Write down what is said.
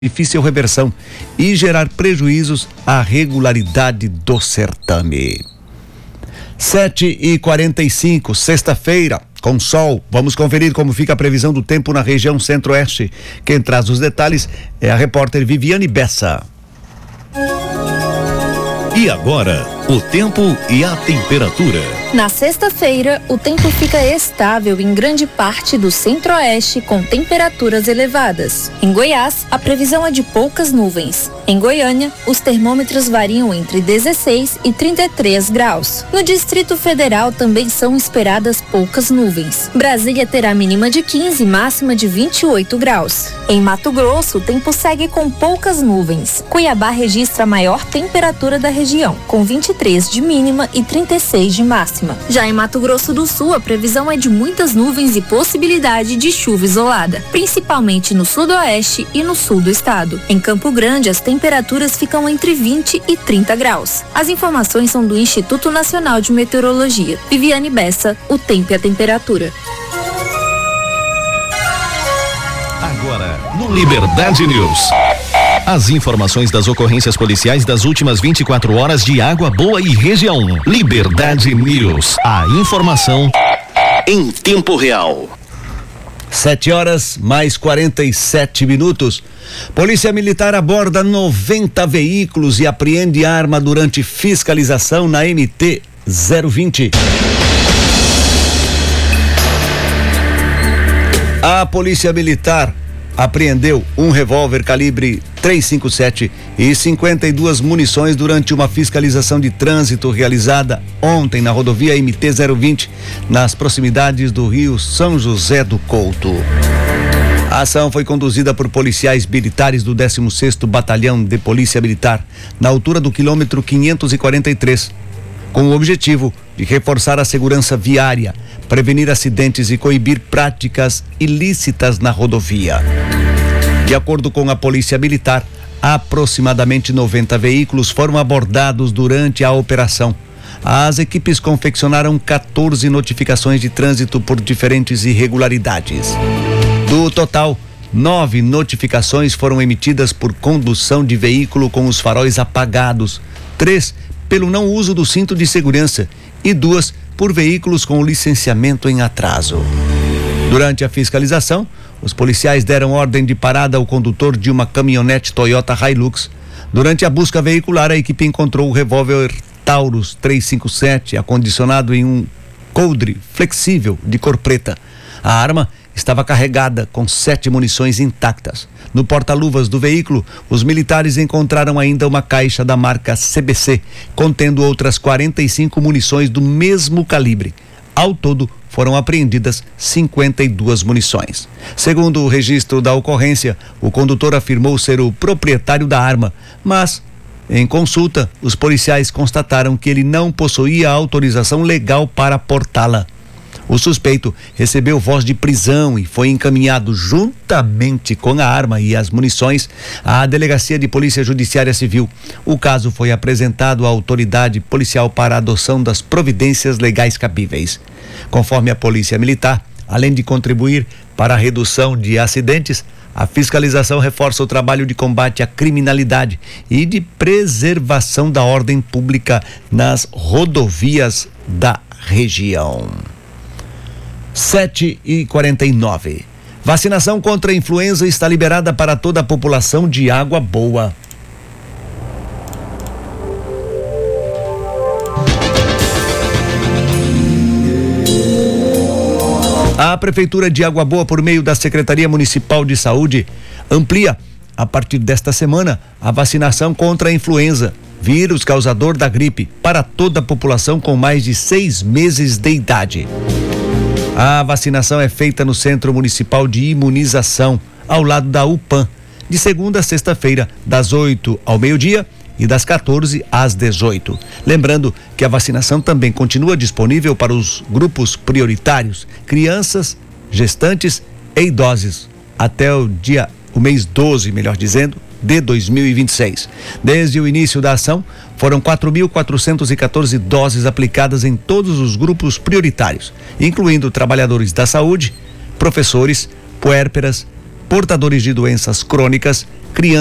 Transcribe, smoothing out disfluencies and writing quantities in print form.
difícil reversão e gerar prejuízos à regularidade do certame. 7h45, sexta-feira, com sol. Vamos conferir como fica a previsão do tempo na região centro-oeste. Quem traz os detalhes é a repórter Viviane Bessa. E agora, o tempo e a temperatura. Na sexta-feira, o tempo fica estável em grande parte do centro-oeste, com temperaturas elevadas. Em Goiás, a previsão é de poucas nuvens. Em Goiânia, os termômetros variam entre 16 e 33 graus. No Distrito Federal também são esperadas poucas nuvens. Brasília terá mínima de 15 e máxima de 28 graus. Em Mato Grosso, o tempo segue com poucas nuvens. Cuiabá registra a maior temperatura da região, com 23 de mínima e 36 de máxima. Já em Mato Grosso do Sul, a previsão é de muitas nuvens e possibilidade de chuva isolada, principalmente no sudoeste e no sul do estado. Em Campo Grande, as temperaturas ficam entre 20 e 30 graus. As informações são do Instituto Nacional de Meteorologia. Viviane Bessa, o tempo e a temperatura. Agora, no Liberdade News. As informações das ocorrências policiais das últimas 24 horas de Água Boa e região. Liberdade News. A informação em tempo real. 7h47. Polícia Militar aborda 90 veículos e apreende arma durante fiscalização na MT 020. A Polícia Militar apreendeu um revólver calibre .357 e 52 munições durante uma fiscalização de trânsito realizada ontem na rodovia MT-020, nas proximidades do Rio São José do Couto. A ação foi conduzida por policiais militares do 16º Batalhão de Polícia Militar, na altura do quilômetro 543, com o objetivo de reforçar a segurança viária, prevenir acidentes e coibir práticas ilícitas na rodovia. De acordo com a Polícia Militar, aproximadamente 90 veículos foram abordados durante a operação. As equipes confeccionaram 14 notificações de trânsito por diferentes irregularidades. Do total, 9 notificações foram emitidas por condução de veículo com os faróis apagados, 3 pelo não uso do cinto de segurança e 2 por veículos com licenciamento em atraso. Durante a fiscalização, os policiais deram ordem de parada ao condutor de uma caminhonete Toyota Hilux. Durante a busca veicular, a equipe encontrou o revólver Taurus 357, acondicionado em um coldre flexível de cor preta. A arma estava carregada com 7 munições intactas. No porta-luvas do veículo, os militares encontraram ainda uma caixa da marca CBC, contendo outras 45 munições do mesmo calibre. Ao todo, foram apreendidas 52 munições. Segundo o registro da ocorrência, o condutor afirmou ser o proprietário da arma, mas, em consulta, os policiais constataram que ele não possuía autorização legal para portá-la. O suspeito recebeu voz de prisão e foi encaminhado juntamente com a arma e as munições à Delegacia de Polícia Judiciária Civil. O caso foi apresentado à autoridade policial para a adoção das providências legais cabíveis. Conforme a Polícia Militar, além de contribuir para a redução de acidentes, a fiscalização reforça o trabalho de combate à criminalidade e de preservação da ordem pública nas rodovias da região. 7h49. Vacinação contra a influenza está liberada para toda a população de Água Boa. A Prefeitura de Água Boa, por meio da Secretaria Municipal de Saúde, amplia, a partir desta semana, a vacinação contra a influenza, vírus causador da gripe, para toda a população com mais de 6 meses de idade. A vacinação é feita no Centro Municipal de Imunização, ao lado da UPAM, de segunda a sexta-feira, das 8 ao meio-dia e das 14 às 18. Lembrando que a vacinação também continua disponível para os grupos prioritários, crianças, gestantes e idosos, até o mês 12, melhor dizendo, de 2026. Desde o início da ação, foram 4.414 doses aplicadas em todos os grupos prioritários, incluindo trabalhadores da saúde, professores, puérperas, portadores de doenças crônicas, crianças